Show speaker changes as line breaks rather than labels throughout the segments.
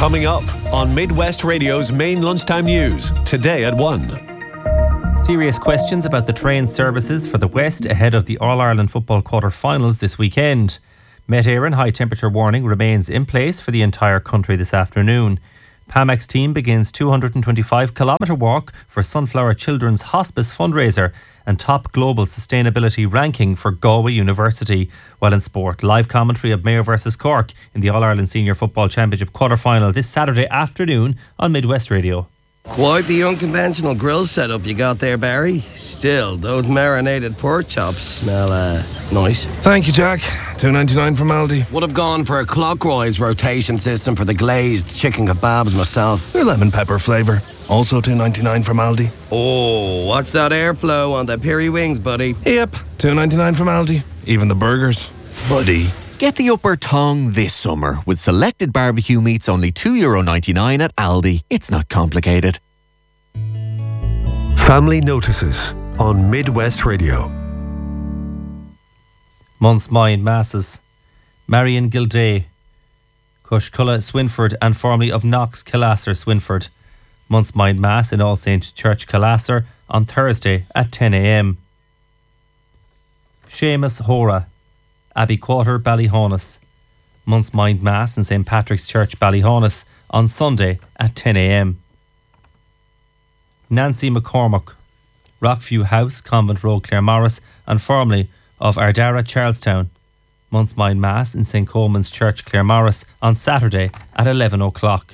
Coming up on Midwest Radio's main lunchtime news, today at 1.
Serious questions about the train services for the West ahead of the All-Ireland football quarter-finals this weekend. Met Éireann high temperature warning remains in place for the entire country this afternoon. PAMEX team begins 225-kilometre walk for Sunflower Children's Hospice fundraiser and top global sustainability ranking for Galway University. While in sport, live commentary of Mayo versus Cork in the All-Ireland Senior Football Championship quarter-final this Saturday afternoon on Midwest Radio.
Quite the unconventional grill setup you got there, Barry. Still, those marinated pork chops smell nice.
Thank you, Jack. $2.99 from Aldi.
Would have gone for a clockwise rotation system for the glazed chicken kebabs myself.
They're lemon pepper flavour. Also $2.99 from Aldi.
Oh, watch that airflow on the peri wings, buddy.
Yep, $2.99 from Aldi. Even the burgers. Buddy.
Get the upper tongue this summer with selected barbecue meats only €2.99 at Aldi. It's not complicated.
Family Notices on Midwest Radio.
Month's Mind Masses. Marion Gilday, Cushculla Swinford and formerly of Knox Killasser Swinford. Month's Mind Mass in All Saints Church Killasser on Thursday at 10 a.m. Seamus Hora, Abbey Quarter, Ballyhaunis. Month's Mind Mass in St. Patrick's Church, Ballyhaunis on Sunday at 10 a.m. Nancy McCormack, Rockview House, Convent Road, Claremorris, and formerly of Ardara, Charlestown. Month's Mind Mass in St. Coleman's Church, Claremorris on Saturday at 11 o'clock.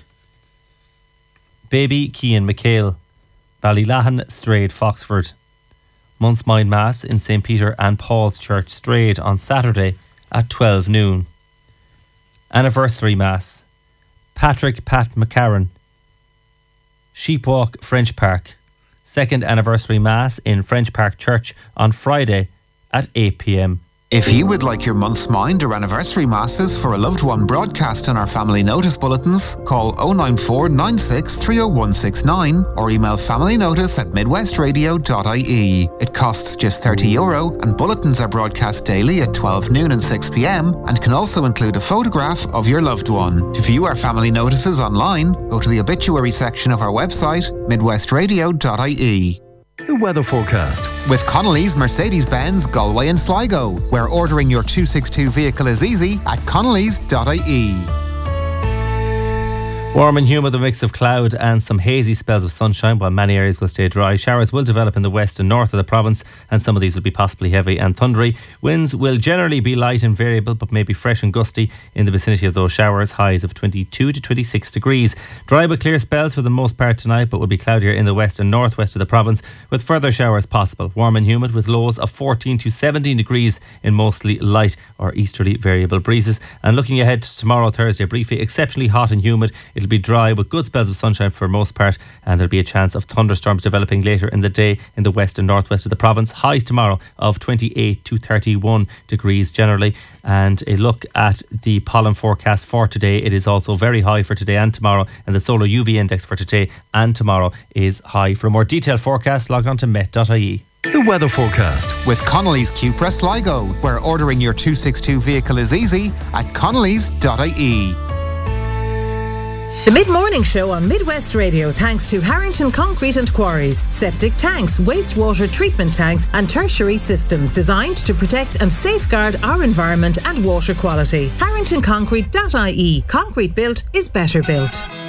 Baby Cian McHale, Ballylahan, Strayed, Foxford. Month's Mind Mass in St. Peter and Paul's Church, Strayed on Saturday at 12 noon. Anniversary Mass, Patrick Pat McCarran, Sheepwalk, French Park. Second Anniversary Mass in French Park Church on Friday at 8 p.m.
If you would like your month's mind or anniversary masses for a loved one broadcast in our family notice bulletins, call 094 96 30169 or email familynotice@midwestradio.ie. It costs just €30 and bulletins are broadcast daily at 12 noon and 6 p.m. and can also include a photograph of your loved one. To view our family notices online, go to the obituary section of our website, midwestradio.ie.
The weather forecast.
With Connolly's Mercedes-Benz Galway and Sligo, where ordering your 262 vehicle is easy at connellys.ie.
Warm and humid, a mix of cloud and some hazy spells of sunshine, while many areas will stay dry. Showers will develop in the west and north of the province, and some of these will be possibly heavy and thundery. Winds will generally be light and variable, but may be fresh and gusty in the vicinity of those showers. Highs of 22 to 26 degrees. Dry but clear spells for the most part tonight, but will be cloudier in the west and northwest of the province, with further showers possible. Warm and humid with lows of 14 to 17 degrees in mostly light or easterly variable breezes. And looking ahead to tomorrow, Thursday, briefly exceptionally hot and humid. It'll be dry with good spells of sunshine for most part, and there'll be a chance of thunderstorms developing later in the day in the west and northwest of the province. Highs tomorrow of 28 to 31 degrees generally. And a look at the pollen forecast for today, it is also very high for today and tomorrow, and the solar UV index for today and tomorrow is high. For a more detailed forecast, log on to met.ie.
The weather forecast.
With Connolly's Cupra Sligo, where ordering your 262 vehicle is easy at connellys.ie.
The Mid-Morning Show on Midwest Radio, thanks to Harrington Concrete and Quarries. Septic tanks, wastewater treatment tanks and tertiary systems designed to protect and safeguard our environment and water quality. HarringtonConcrete.ie. Concrete built is better built.